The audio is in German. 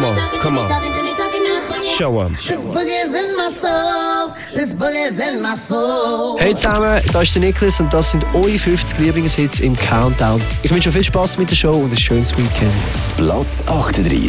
on, come on. Show 'em. Hey zusammen, da ist der Niklas und das sind eure 50 Lieblingshits im Countdown. Ich wünsche euch viel Spass mit der Show und ein schönes Weekend. Platz 38.